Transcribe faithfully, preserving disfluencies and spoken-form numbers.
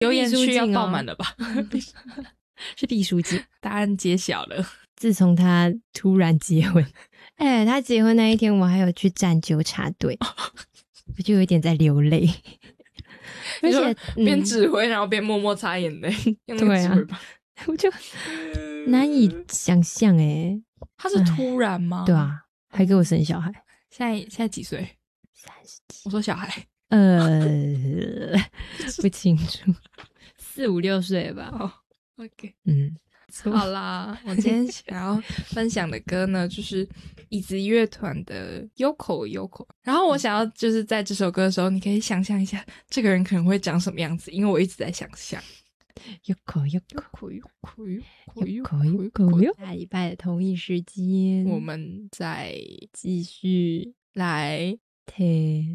留言区要爆满了吧？ 是毕书尽。 答案揭晓了。 自从他突然结婚，哎、欸，他结婚那一天，我还有去站纠察队，我就有点在流泪。而且边指挥然后边默默擦眼泪， 对啊，我就难以想象哎、欸， 他是突然吗？ 对啊，还给我生小孩。 现在现在几岁？ 三十几。 我说小孩， 呃，不清楚，四五六岁吧。 哦 ，OK， 嗯， 好啦，我今天想要分享的歌呢，就是椅子乐团的 Yoko Yoko。然后我想要就是在这首歌的时候，你可以想象一下这个人可能会长什么样子，因为我一直在想象。 Yoko Yoko Yoko Yoko Yoko， 下礼拜的同一时间， 我们再继续来听。